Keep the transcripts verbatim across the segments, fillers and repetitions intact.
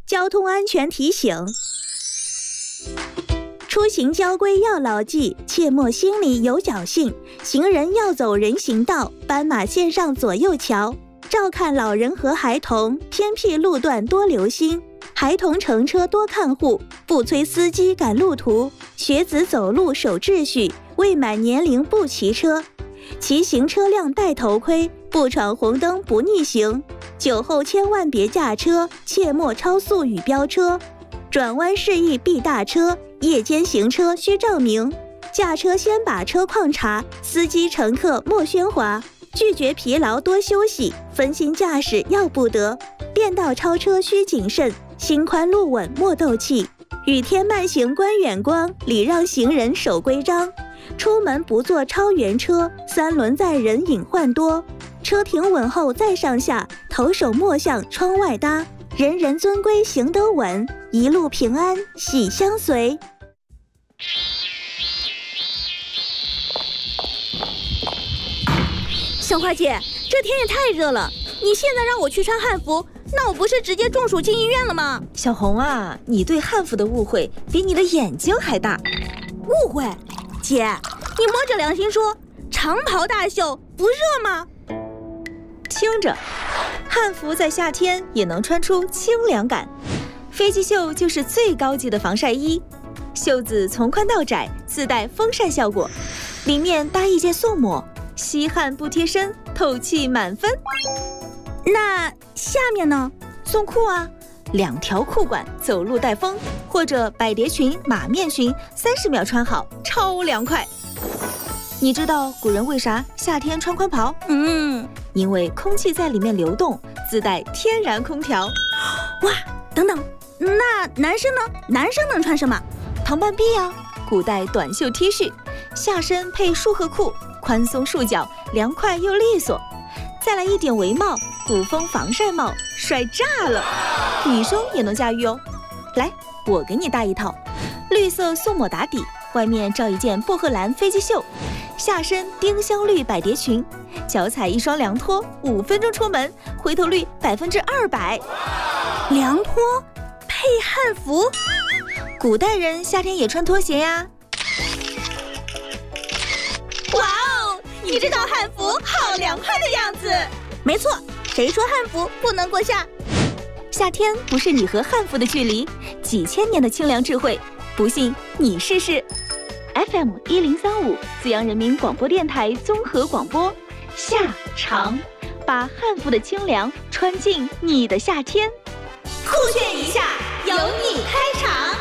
交通安全提醒：出行交规要牢记，切莫心里有侥幸。行人要走人行道，斑马线上左右瞧。照看老人和孩童，偏僻路段多留心。孩童乘车多看护，不催司机赶路途。学子走路守秩序，未满年龄不骑车。骑行车辆戴头盔，不闯红灯不逆行。酒后千万别驾车，切莫超速与飙车。转弯示意避大车，夜间行车需照明。驾车先把车况查，司机乘客莫喧哗。拒绝疲劳多休息，分心驾驶要不得。变道超车需谨慎，心宽路稳莫斗气。雨天慢行观远光，礼让行人守规章。出门不坐超员车，三轮载人隐患多。车停稳后再上下，头手莫向窗外搭。人人遵规行得稳，一路平安喜相随。 小花姐，这天也太热了，你现在让我去穿汉服，那我不是直接中暑进医院了吗？ 小红啊，你对汉服的误会比你的眼睛还大。 误会？姐，你摸着良心说，长袍大袖不热吗？ 听着，汉服在夏天也能穿出清凉感。飞机袖就是最高级的防晒衣，袖子从宽到窄，自带风扇效果，里面搭一件素抹，吸汗不贴身，透气满分。 那下面呢？ 送裤啊，两条裤管，走路带风，或者百蝶裙、马面裙，三十秒穿好，超凉快。你知道古人为啥夏天穿宽袍？ 嗯， 因为空气在里面流动，自带天然空调。 哇，等等，那男生呢？男生能穿什么？ 唐半臂啊，古代短袖 T 恤，下身配束荷裤，宽松束脚，凉快又利索。再来一点围帽，古风防晒帽，帅炸了！女生也能驾驭哦。来，我给你搭一套，绿色素抹打底，外面罩一件薄荷蓝飞机袖，下身丁香绿百蝶裙，脚踩一双凉拖，五分钟出门，回头率百分之二百。 凉拖配汉服， 古代人夏天也穿拖鞋呀。 哇哦，你这套汉服好凉快的样子。没错，谁说汉服不能过夏？ 夏天不是你和汉服的距离，几千年的清凉智慧，不信你试试。F M 一零三五，资阳人民广播电台综合广播，夏长，把汉服的清凉穿进你的夏天。 酷炫一下，由你开场。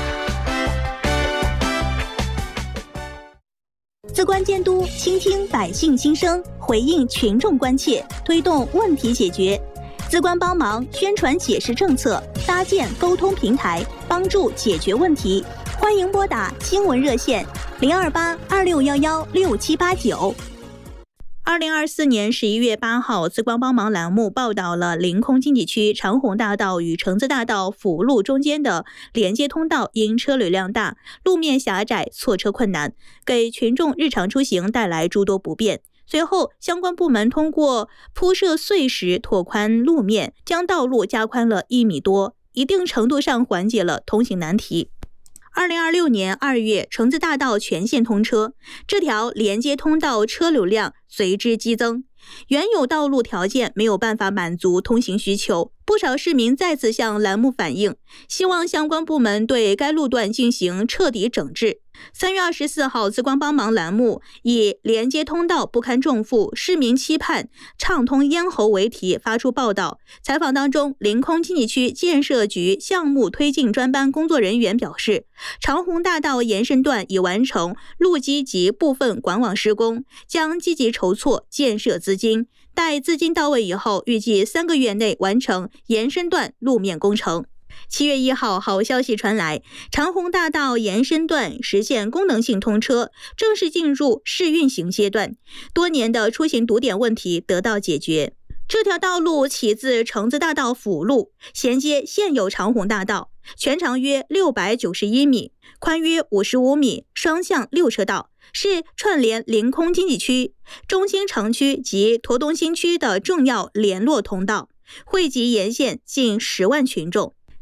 资关监督，倾听百姓心声，回应群众关切，推动问题解决。资关帮忙宣传解释政策，搭建沟通平台，帮助解决问题。欢迎拨打新闻热线零二八二六幺幺六七八九。二零二四年十一月八号，资关帮忙栏目报道了临空经济区长虹大道与橙子大道辅路中间的连接通道因车流量大，路面狭窄，错车困难，给群众日常出行带来诸多不便。随后，相关部门通过铺设碎石拓宽路面，将道路加宽了一米多，一定程度上缓解了通行难题。二零二六年二月，橙子大道全线通车，这条连接通道车流量随之激增，原有道路条件没有办法满足通行需求，不少市民再次向栏目反映，希望相关部门对该路段进行彻底整治。三月二十四号，资关帮忙栏目以连接通道不堪重负，市民期盼畅通咽喉为题发出报道。采访当中，临空经济区建设局项目推进专班工作人员表示，长虹大道延伸段已完成路基及部分管网施工，将积极筹措建设资金，待资金到位以后，预计三个月内完成延伸段路面工程。七月一号，好消息传来，长虹大道延伸段实现功能性通车，正式进入试运行阶段，多年的出行堵点问题得到解决。这条道路起自橙子大道辅路，衔接现有长虹大道，全长约六百九十一米，宽约五十五米，双向六车道，是串联临空经济区、中心城区及驼东新区的重要联络通道，惠及沿线近十万群众。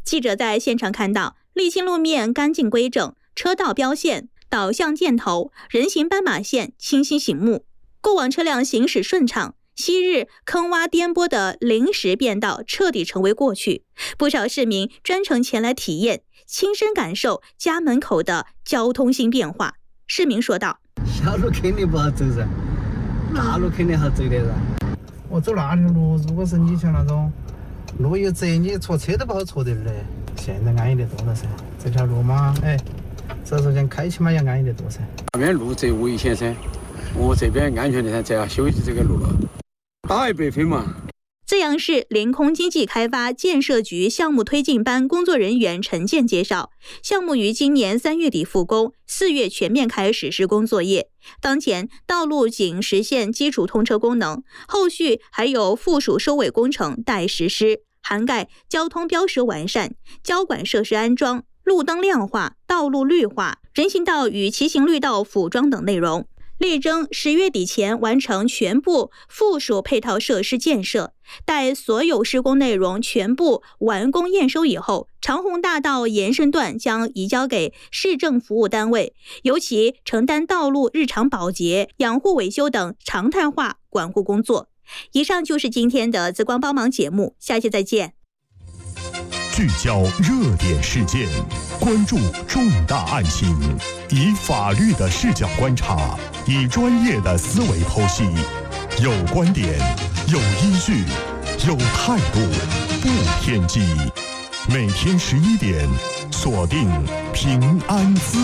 记者在现场看到，沥青路面干净规整，车道标线、导向箭头、人行斑马线清晰醒目，过往车辆行驶顺畅。昔日坑洼颠簸的临时便道彻底成为过去，不少市民专程前来体验，亲身感受家门口的交通新变化。市民说道： 小路肯定不好走噻，大路肯定好走的噻。我走那条路，如果是你像那种路有窄，你错车都不好错的嘞。现在安逸得多了噻，这条路嘛，哎，这时间开起嘛也安逸得多噻。 那边路贼危险噻，我这边安全的噻，只要修这个路了，打一百分嘛。 资阳市临空经济开发建设局项目推进班工作人员陈建介绍，项目于今年三月底复工，四月全面开始施工作业。当前道路仅实现基础通车功能，后续还有附属收尾工程待实施，涵盖交通标识完善、交管设施安装、路灯亮化、道路绿化、人行道与骑行绿道辅装等内容。力争十月底前完成全部附属配套设施建设，待所有施工内容全部完工验收以后，长虹大道延伸段将移交给市政服务单位，由其承担道路日常保洁、养护维修等常态化管护工作。以上就是今天的紫光帮忙节目，下期再见。 聚焦热点事件，关注重大案情，以法律的视角观察，以专业的思维剖析，有观点，有依据，有态度，不偏激。每天十一点，锁定平安资。